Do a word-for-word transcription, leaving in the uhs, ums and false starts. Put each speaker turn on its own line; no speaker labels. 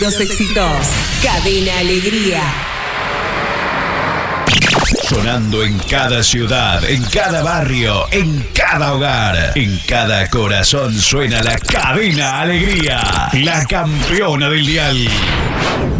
Los éxitos. Cadena Alegría.
Sonando en cada ciudad, en cada barrio, en cada hogar, en cada corazón suena la Cadena Alegría, la campeona del dial.